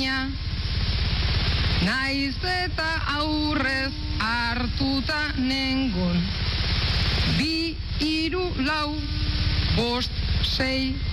baina naiz eta aurrez hartuta nengon 2, 3, 4, 5, 6